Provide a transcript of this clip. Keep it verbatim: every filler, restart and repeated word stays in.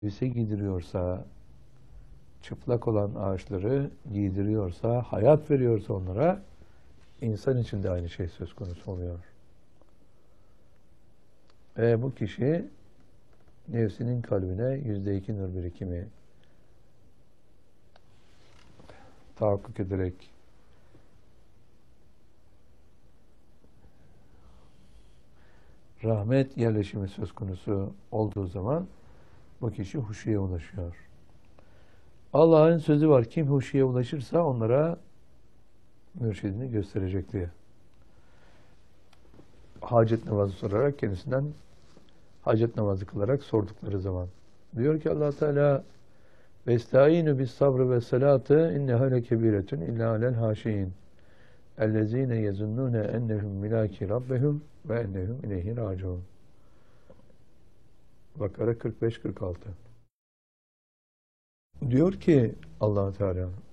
elbise giydiriyorsa, çıplak olan ağaçları giydiriyorsa, hayat veriyorsa onlara, insan için de aynı şey söz konusu oluyor. Ve bu kişi nefsinin kalbine yüzde iki nur birikimi tahakkuk ederek rahmet yerleşimi söz konusu olduğu zaman bu kişi huşuya ulaşıyor. Allah'ın sözü var. Kim huşuya ulaşırsa onlara mürşidini gösterecek diye. Hacet namazı sorarak kendisinden hacet namazı kılarak sordukları zaman. Diyor ki Allah Teala Vestaînü bis sabrı ve salâtı inneha lekebiretun illâ alel hâşiyin ellezîne yezunnûne ennehum milâki rabbehum ve ennehum ileyhi râciûn. Bakara kırk beş kırk altı. Diyor ki Allah Teala